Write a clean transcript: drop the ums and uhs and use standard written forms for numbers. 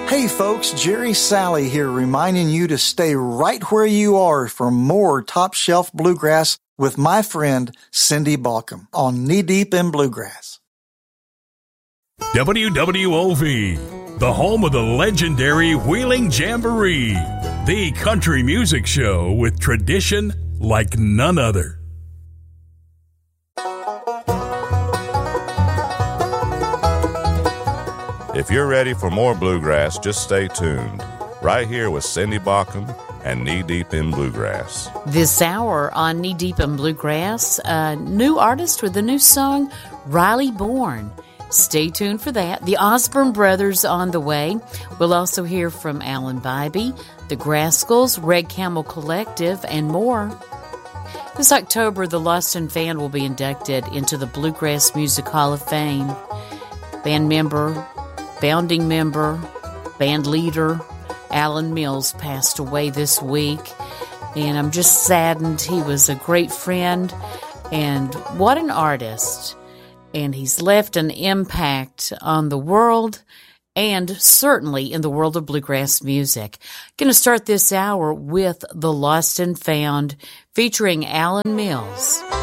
Hey folks, Jerry Salley here reminding you to stay right where you are for more top shelf bluegrass with my friend Cindy Balcom on Knee Deep in Bluegrass. WWOV, the home of the legendary Wheeling Jamboree, the country music show with tradition like none other. If you're ready for more bluegrass, just stay tuned. Right here with Cindy Balcom and Knee Deep in Bluegrass. This hour on Knee Deep in Bluegrass, a new artist with a new song, Riley Bourne. Stay tuned for that. The Osborne Brothers on the way. We'll also hear from Alan Bybee, the Grascals, Red Camel Collective, and more. This October, the Lost and Found will be inducted into the Bluegrass Music Hall of Fame. Band member, founding member, band leader, Alan Mills passed away this week, and I'm just saddened. He was a great friend, and what an artist. And he's left an impact on the world and certainly in the world of bluegrass music. Going to start this hour with The Lost and Found featuring Alan Mills.